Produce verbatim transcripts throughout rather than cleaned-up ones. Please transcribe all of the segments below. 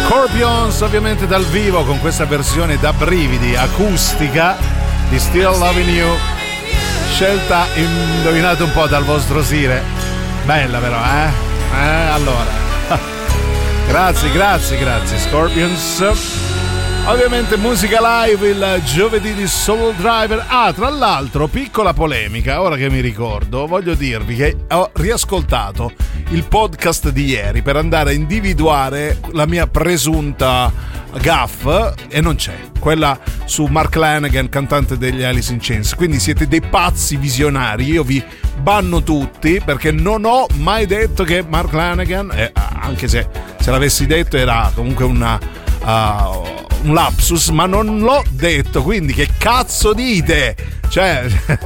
Scorpions, ovviamente dal vivo, con questa versione da brividi acustica di Still Loving You, scelta, indovinate un po', dal vostro Sire. Bella però, eh? Eh, allora grazie, grazie, grazie Scorpions. Ovviamente musica live il giovedì di Soul Driver. Ah, tra l'altro, piccola polemica, ora che mi ricordo, voglio dirvi che ho riascoltato il podcast di ieri per andare a individuare la mia presunta gaffe e non c'è, quella su Mark Lanegan, cantante degli Alice in Chains. Quindi siete dei pazzi visionari, io vi banno tutti perché non ho mai detto che Mark Lanegan, eh, anche se se l'avessi detto era comunque una uh, un lapsus, ma non l'ho detto, quindi che cazzo dite? Cioè,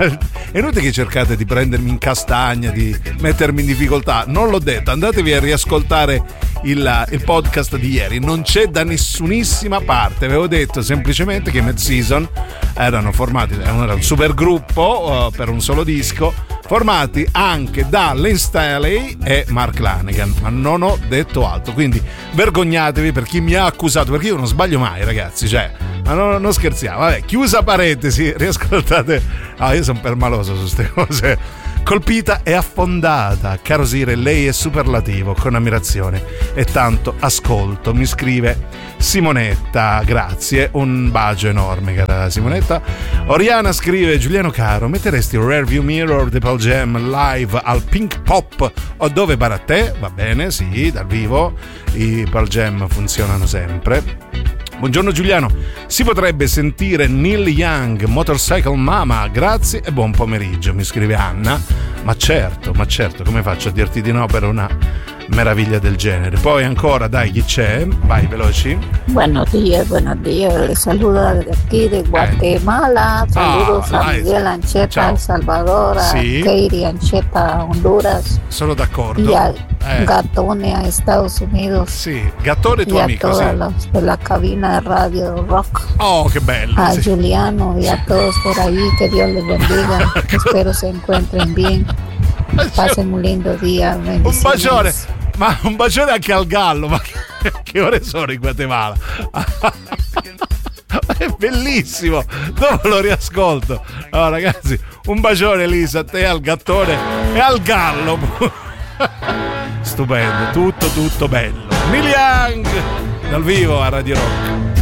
è inutile che cercate di prendermi in castagna, di mettermi in difficoltà. Non l'ho detto, andatevi a riascoltare il, il podcast di ieri, non c'è da nessunissima parte. Avevo detto semplicemente che Mad Season erano formati, era un super gruppo uh, per un solo disco, formati anche da Lane Staley e Mark Lanegan, ma non ho detto altro, quindi vergognatevi per chi mi ha accusato, perché io non sbaglio mai, ragazzi, cioè, ma non, non scherziamo. Vabbè, chiusa parentesi, riascoltate. Ah, io sono permaloso su queste cose. Colpita e affondata, caro Sire, lei è superlativo, con ammirazione e tanto ascolto, mi scrive Simonetta. Grazie, un bacio enorme, cara Simonetta. Oriana scrive: Giuliano caro, metteresti Rearview Mirror di Pearl Jam live al Pink Pop o dove pare a te? Va bene, sì, dal vivo i Pearl Jam funzionano sempre. Buongiorno Giuliano, si potrebbe sentire Neil Young, Motorcycle Mama? Grazie e buon pomeriggio, mi scrive Anna. Ma certo, ma certo, come faccio a dirti di no per una meraviglia del genere? Poi ancora, dai, chi c'è? Vai, veloci. Buenos días, buenos días, les saludo de aquí de Guatemala, saludos ah, a Miguel Ancheta, ciao. El Salvador, a Sì. Katie Ancheta, Honduras, Sono d'accordo. y a Eh. Gattone a Estados Unidos. Sì, Gattone tuo y a amico, toda sì. la, de la cabina de Radio Rock. Oh, che bello. A Sì. Giuliano y a todos por ahí, que Dios les bendiga. Espero se encuentren bien. Pasen un lindo día. Un Bendiciones. bacione, ma un bacione anche al gallo. Ma che, che ore sono in Guatemala? È bellissimo, dopo lo riascolto. No, ragazzi, un bacione Elisa, a te, al gattone e al gallo. Stupendo, tutto tutto bello. Neil Young dal vivo a Radio Rock.